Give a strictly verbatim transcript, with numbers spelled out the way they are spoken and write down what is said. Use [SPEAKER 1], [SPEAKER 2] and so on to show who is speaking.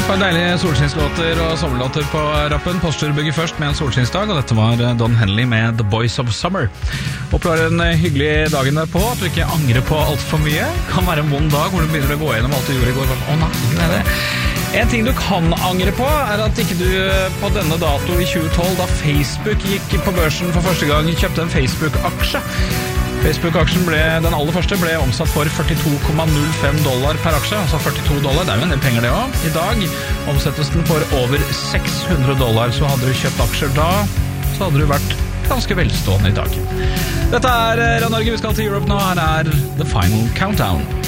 [SPEAKER 1] Et par deilige solskinslåter og sommerlåter på rappen. Posttur bygger først med en solskinsdag, og dette var Don Henley med The Boys of Summer. Håper du har en hyggelig dagen der på, at du ikke angrer på alt for mye. Kan være en vond dag hvor du begynner å gå gjennom alt du gjorde i går. Å nei, det er det. En ting du kan angre på er at ikke du på denne dato i tjue tolv, da Facebook gikk på børsen for første gang, kjøpte en Facebook-aksje. Facebook-aksjen ble, den aller første ble omsatt for førtito komma null fem dollar per aksje, altså førtito dollar, det er jo en del penger det også. I dag omsettes den for over seks hundre dollar, så hadde du kjøpt aksjer da, så hadde du vært ganske velstående i dag. Dette er Radio Norge, vi skal til Europe nå, her er The Final Countdown.